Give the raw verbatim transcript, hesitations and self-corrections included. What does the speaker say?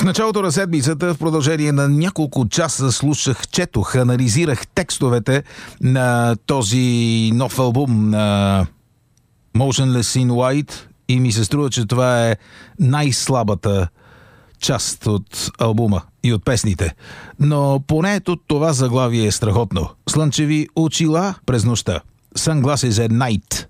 началото на седмицата в продължение на няколко часа слушах, четох, анализирах текстовете на този нов албум на Motionless in White и ми се струва, че това е най-слабата част от албума и от песните. Но поне ето това заглавие е страхотно. Слънчеви очила през нощта. Sunglasses at Night.